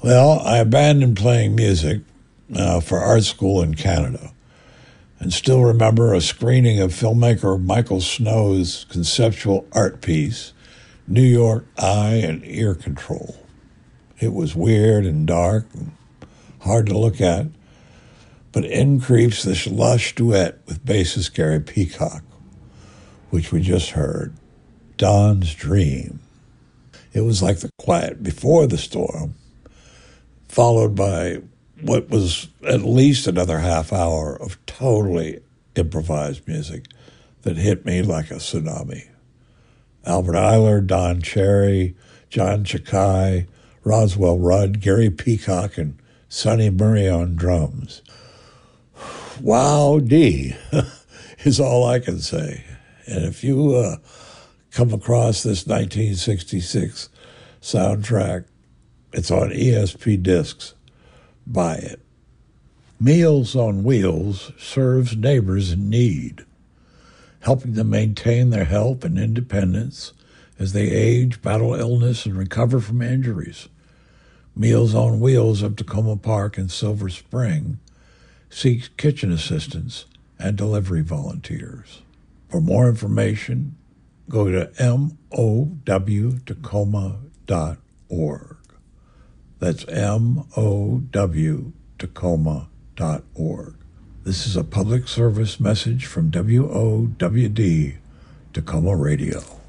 Well, I abandoned playing music for art school in Canada and still remember a screening of filmmaker Michael Snow's conceptual art piece, New York Eye and Ear Control. It was weird and dark and hard to look at, but in creeps this lush duet with bassist Gary Peacock, which we just heard, Dawn's Dream. It was like the quiet before the storm, followed by what was at least another half hour of totally improvised music that hit me like a tsunami. Albert Eiler, Don Cherry, John Chakai, Roswell Rudd, Gary Peacock, and Sonny Murray on drums. Wow-dee is all I can say. And if you come across this 1966 soundtrack, it's on ESP discs. Buy it. Meals on Wheels serves neighbors in need, helping them maintain their health and independence as they age, battle illness, and recover from injuries. Meals on Wheels of Tacoma Park and Silver Spring seeks kitchen assistants and delivery volunteers. For more information, go to mowtacoma.org. That's mowtacoma.org. This is a public service message from WOWD Tacoma Radio.